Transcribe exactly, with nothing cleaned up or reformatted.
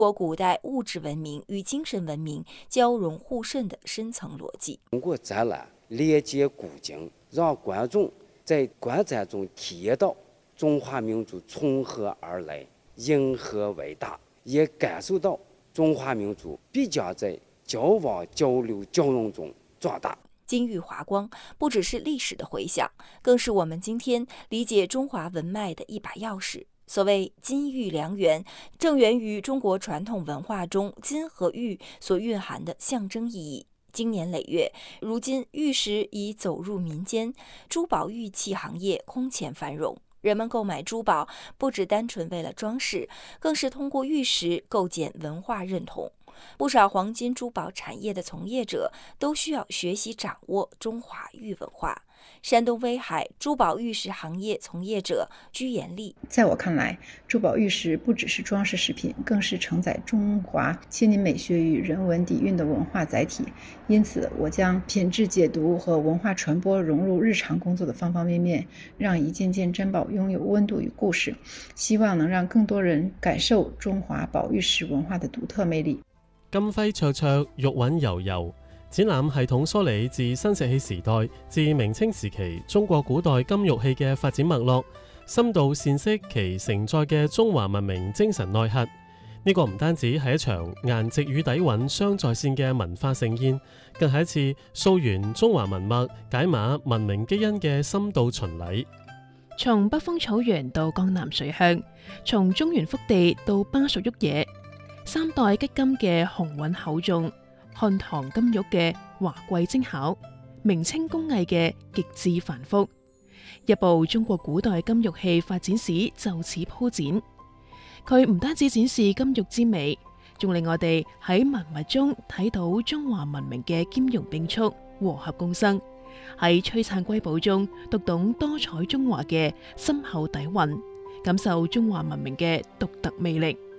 国古代物质文明与精神文明交融互渗的深层逻辑。 通过展览连接古今，让观众在观展中体验到中华民族从何而来，因何为大，也感受到中华民族必将在交往交流交融中壮大。 金玉华光不只是历史的回响，更是我们今天理解中华文脉的一把钥匙。所谓金玉良缘，正源于中国传统文化中金和玉所蕴含的象征意义。经年累月，如今玉石已走入民间，珠宝玉器行业空前繁荣。人们购买珠宝不只单纯为了装饰，更是通过玉石构建文化认同。不少黄金珠宝产业的从业者都需要学习掌握中华玉文化。山东威海珠宝玉石行业从业者居延丽， 在我看来，珠宝玉石不只是装饰饰品，更是承载中华千年美学与人文底蕴的文化载体。因此，我将品质解读和文化传播融入日常工作的方方面面，让一件件珍宝拥有温度与故事，希望能讓更多人感受中華寶玉石文化的獨特魅力。 金輝灼灼，玉韻悠悠。展覽系統梳理自新石器時代至明清時期中國古代金玉器嘅發展脈絡，深度闡釋其承載嘅中華文明精神內核。呢、這個唔單止係一場顏值與底蘊相在線嘅文化盛宴，更係一次溯源中華文脈、解碼文明基因嘅深度巡禮。 從北方草原到江南水鄉，從中原腹地到巴蜀沃野，三代吉金嘅雄渾厚重，漢唐金玉嘅華貴精巧，明清工藝嘅極致繁複，一部中國古代金玉器發展史就此鋪展。佢唔單止展示金玉之美，仲令我哋喺文物中睇到中華文明嘅兼容並蓄、和合共生，喺璀璨瑰寶中讀懂多彩中華嘅深厚底蘊，感受中華文明嘅獨特魅力。